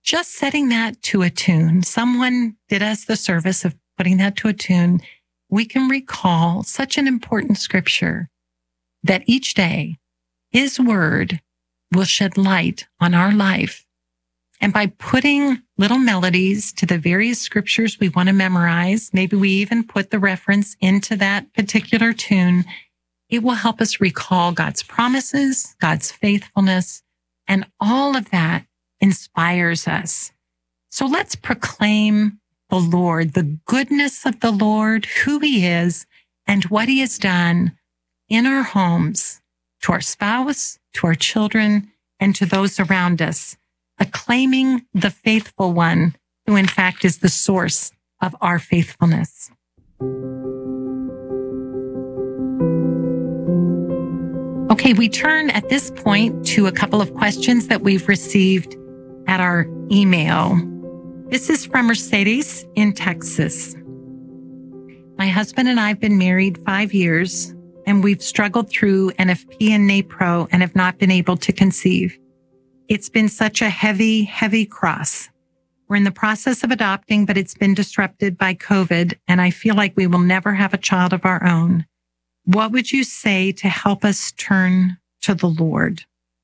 just setting that to a tune. Someone did us the service of putting that to a tune. We can recall such an important scripture that each day his word will shed light on our life. And by putting little melodies to the various scriptures we want to memorize, maybe we even put the reference into that particular tune, it will help us recall God's promises, God's faithfulness, and all of that inspires us. So let's proclaim the Lord, the goodness of the Lord, who he is, and what he has done in our homes, to our spouse, to our children, and to those around us, acclaiming the faithful one, who in fact is the source of our faithfulness. Okay, we turn at this point to a couple of questions that we've received at our email. This is from Mercedes in Texas. My husband and I have been married 5 years, and we've struggled through NFP and NAPRO and have not been able to conceive. It's been such a heavy, heavy cross. We're in the process of adopting, but it's been disrupted by COVID, and I feel like we will never have a child of our own. What would you say to help us turn to the Lord?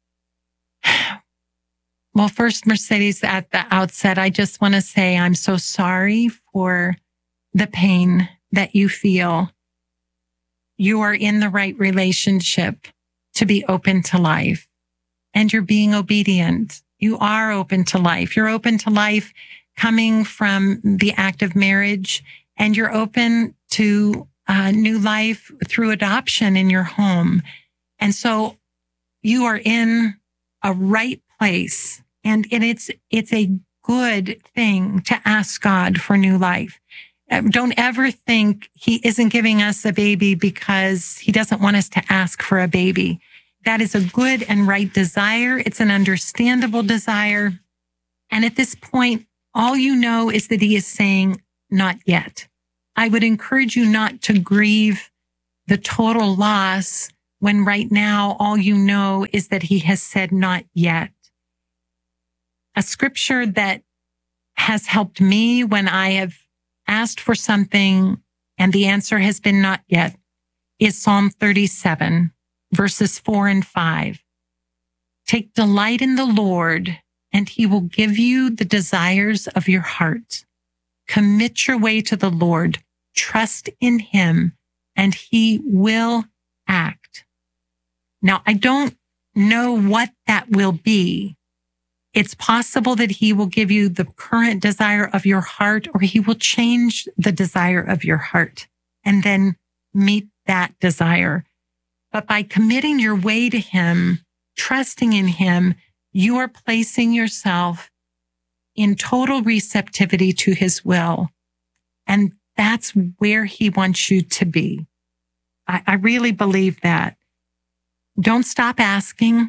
Well, first, Mercedes, at the outset, I just want to say I'm so sorry for the pain that you feel. You are in the right relationship to be open to life, and you're being obedient. You are open to life. You're open to life coming from the act of marriage, and you're open to new life through adoption in your home. And so you are in a right place, and it's a good thing to ask God for new life. Don't ever think he isn't giving us a baby because he doesn't want us to ask for a baby. That is a good and right desire. It's an understandable desire. And at this point, all you know is that he is saying, not yet. I would encourage you not to grieve the total loss when right now all you know is that he has said not yet. A scripture that has helped me when I have asked for something and the answer has been not yet is Psalm 37, verses 4 and 5. Take delight in the Lord, and he will give you the desires of your heart. Commit your way to the Lord. Trust in him, and he will act. Now, I don't know what that will be. It's possible that he will give you the current desire of your heart, or he will change the desire of your heart and then meet that desire. But by committing your way to him, trusting in him, you are placing yourself in total receptivity to his will. And that's where he wants you to be. I really believe that. Don't stop asking,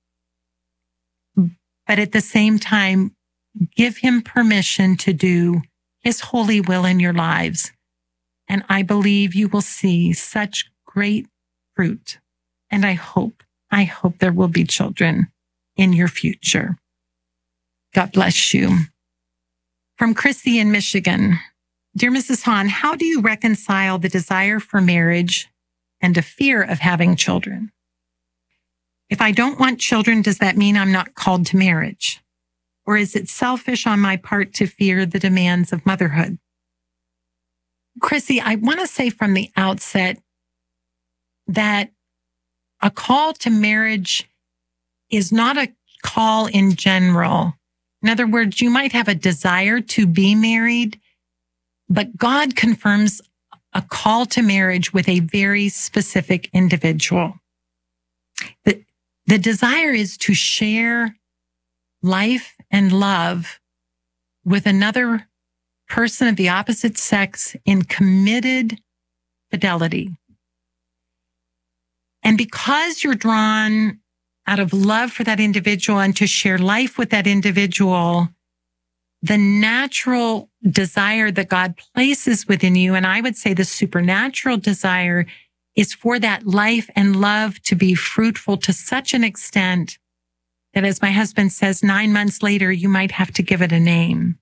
but at the same time, give him permission to do his holy will in your lives. And I believe you will see such great fruit. And I hope there will be children in your future. God bless you. From Chrissy in Michigan. Dear Mrs. Hahn, how do you reconcile the desire for marriage and a fear of having children? If I don't want children, does that mean I'm not called to marriage? Or is it selfish on my part to fear the demands of motherhood? Chrissy, I want to say from the outset that a call to marriage is not a call in general. In other words, you might have a desire to be married, but God confirms a call to marriage with a very specific individual. The desire is to share life and love with another person of the opposite sex in committed fidelity. And because you're drawn out of love for that individual and to share life with that individual, the natural desire that God places within you, and I would say the supernatural desire, is for that life and love to be fruitful to such an extent that, as my husband says, 9 months later, you might have to give it a name.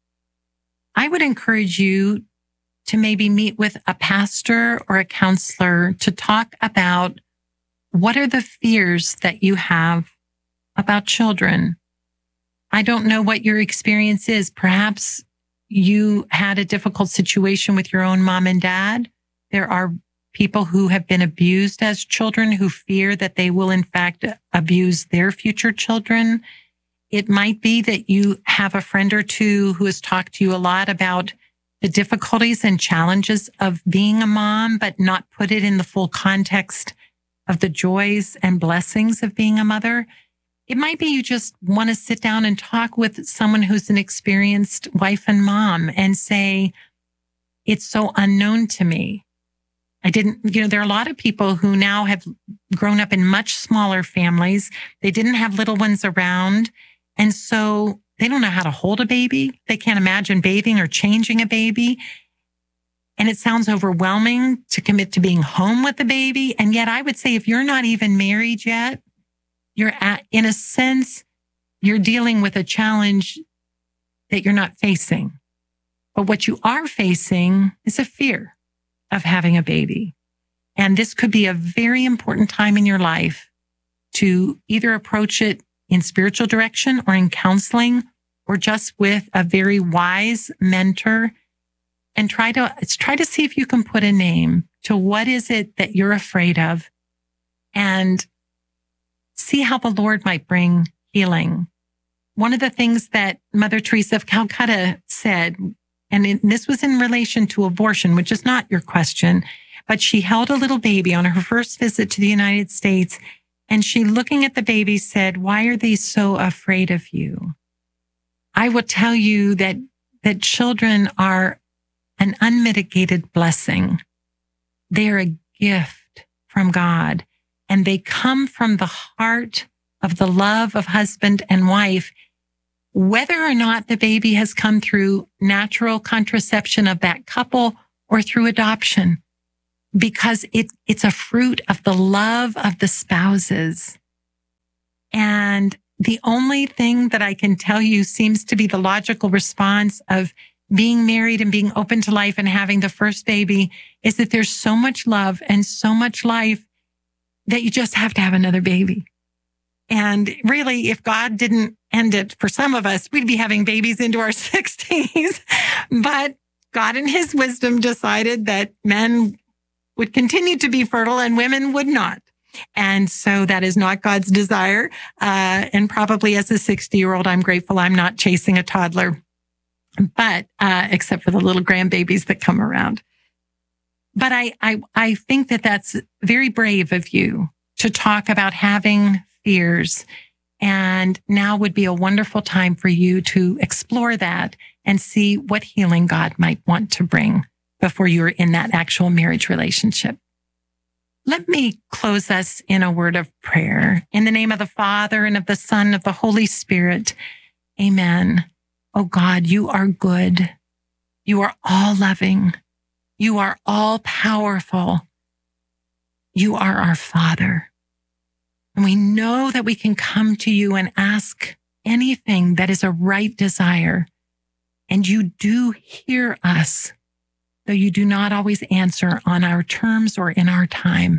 I would encourage you to maybe meet with a pastor or a counselor to talk about what are the fears that you have about children. I don't know what your experience is. Perhaps you had a difficult situation with your own mom and dad. There are people who have been abused as children who fear that they will, in fact, abuse their future children. It might be that you have a friend or two who has talked to you a lot about the difficulties and challenges of being a mom, but not put it in the full context of the joys and blessings of being a mother. It might be you just want to sit down and talk with someone who's an experienced wife and mom and say, it's so unknown to me. There are a lot of people who now have grown up in much smaller families. They didn't have little ones around. And so they don't know how to hold a baby. They can't imagine bathing or changing a baby. And it sounds overwhelming to commit to being home with the baby. And yet I would say if you're not even married yet, in a sense, you're dealing with a challenge that you're not facing. But what you are facing is a fear of having a baby. And this could be a very important time in your life to either approach it in spiritual direction or in counseling or just with a very wise mentor and try to see if you can put a name to what is it that you're afraid of and see how the Lord might bring healing. One of the things that Mother Teresa of Calcutta said, and this was in relation to abortion, which is not your question, but she held a little baby on her first visit to the United States, and she, looking at the baby, said, "Why are they so afraid of you?" I will tell you that children are an unmitigated blessing. They are a gift from God, and they come from the heart of the love of husband and wife, whether or not the baby has come through natural contraception of that couple or through adoption, because it's a fruit of the love of the spouses. And the only thing that I can tell you seems to be the logical response of being married and being open to life and having the first baby is that there's so much love and so much life that you just have to have another baby. And really, if God didn't end it for some of us, we'd be having babies into our 60s. But God in his wisdom decided that men would continue to be fertile and women would not. And so that is not God's desire. And probably as a 60-year-old, I'm grateful I'm not chasing a toddler, but except for the little grandbabies that come around. But I think that that's very brave of you to talk about having fears. And now would be a wonderful time for you to explore that and see what healing God might want to bring before you're in that actual marriage relationship. Let me close us in a word of prayer. In the name of the Father and of the Son and of the Holy Spirit. Amen. Oh God, you are good. You are all loving. You are all powerful. You are our Father. And we know that we can come to you and ask anything that is a right desire. And you do hear us, though you do not always answer on our terms or in our time.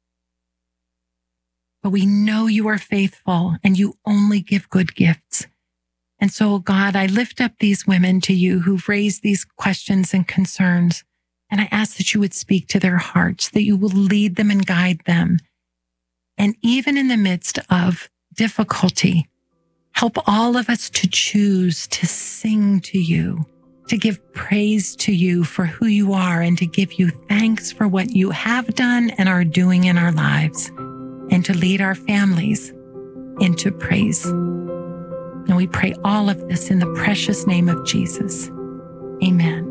But we know you are faithful and you only give good gifts. And so, God, I lift up these women to you who've raised these questions and concerns. And I ask that you would speak to their hearts, that you will lead them and guide them. And even in the midst of difficulty, help all of us to choose to sing to you, to give praise to you for who you are, and to give you thanks for what you have done and are doing in our lives, and to lead our families into praise. And we pray all of this in the precious name of Jesus. Amen.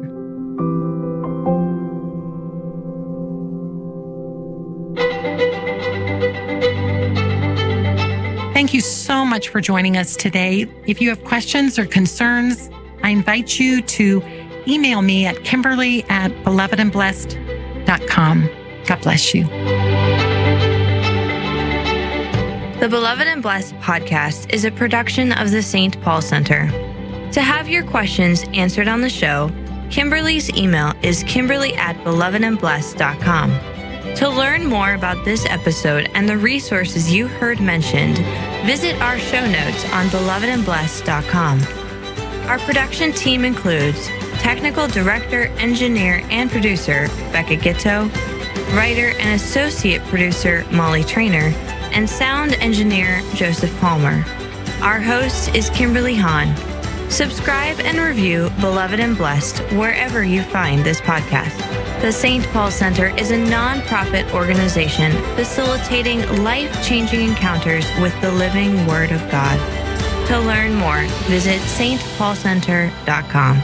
Thank you so much for joining us today. If you have questions or concerns, I invite you to email me at Kimberly@belovedandblessed.com. God bless you. The Beloved and Blessed podcast is a production of the St. Paul Center. To have your questions answered on the show, Kimberly's email is kimberly@belovedandblessed.com. To learn more about this episode and the resources you heard mentioned, visit our show notes on belovedandblessed.com. Our production team includes technical director, engineer, and producer Becca Gitto, writer and associate producer Molly Trainer, and sound engineer Joseph Palmer. Our host is Kimberly Hahn. Subscribe and review Beloved and Blessed wherever you find this podcast. The St. Paul Center is a nonprofit organization facilitating life-changing encounters with the living Word of God. To learn more, visit stpaulcenter.com.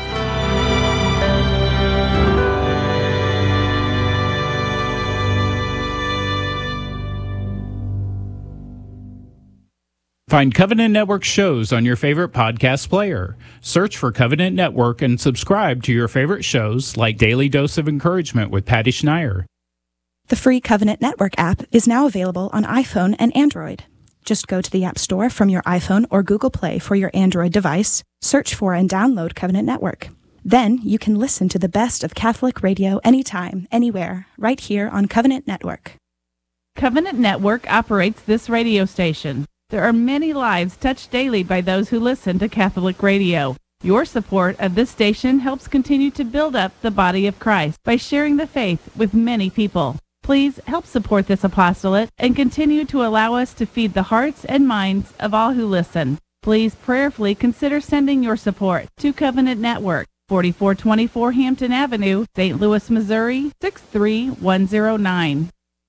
Find Covenant Network shows on your favorite podcast player. Search for Covenant Network and subscribe to your favorite shows like Daily Dose of Encouragement with Patty Schneier. The free Covenant Network app is now available on iPhone and Android. Just go to the App Store from your iPhone or Google Play for your Android device, search for and download Covenant Network. Then you can listen to the best of Catholic radio anytime, anywhere, right here on Covenant Network. Covenant Network operates this radio station. There are many lives touched daily by those who listen to Catholic radio. Your support of this station helps continue to build up the body of Christ by sharing the faith with many people. Please help support this apostolate and continue to allow us to feed the hearts and minds of all who listen. Please prayerfully consider sending your support to Covenant Network, 4424 Hampton Avenue, St. Louis, Missouri, 63109.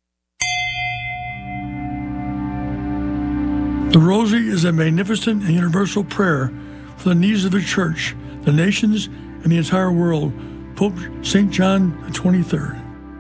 The Rosary is a magnificent and universal prayer for the needs of the Church, the nations, and the entire world. Pope St. John XXIII.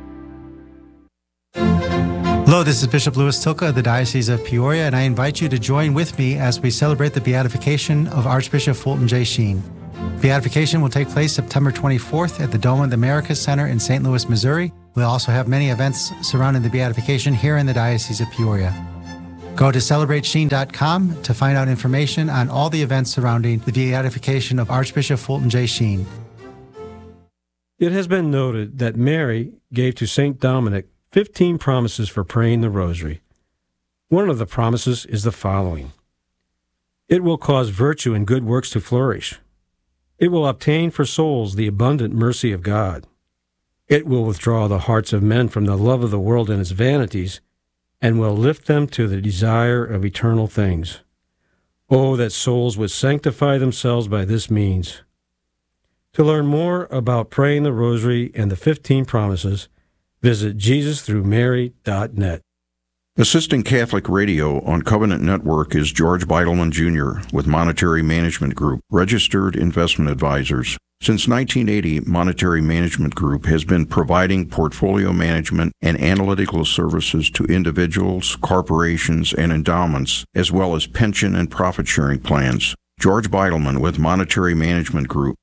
Hello, this is Bishop Louis Tilka of the Diocese of Peoria, and I invite you to join with me as we celebrate the beatification of Archbishop Fulton J. Sheen. Beatification will take place September 24th at the Dome of the Americas Center in St. Louis, Missouri. We'll also have many events surrounding the beatification here in the Diocese of Peoria. Go to celebratesheen.com to find out information on all the events surrounding the beatification of Archbishop Fulton J. Sheen. It has been noted that Mary gave to St. Dominic 15 promises for praying the Rosary. One of the promises is the following. It will cause virtue and good works to flourish. It will obtain for souls the abundant mercy of God. It will withdraw the hearts of men from the love of the world and its vanities, and will lift them to the desire of eternal things. Oh, that souls would sanctify themselves by this means. To learn more about praying the Rosary and the 15 promises, visit JesusThroughMary.net. Assisting Catholic Radio on Covenant Network is George Beidelman Jr. with Monetary Management Group, registered investment advisors. Since 1980, Monetary Management Group has been providing portfolio management and analytical services to individuals, corporations, and endowments, as well as pension and profit-sharing plans. George Beidelman with Monetary Management Group,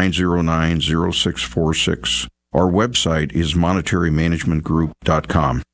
314-909-0646. Our website is monetarymanagementgroup.com.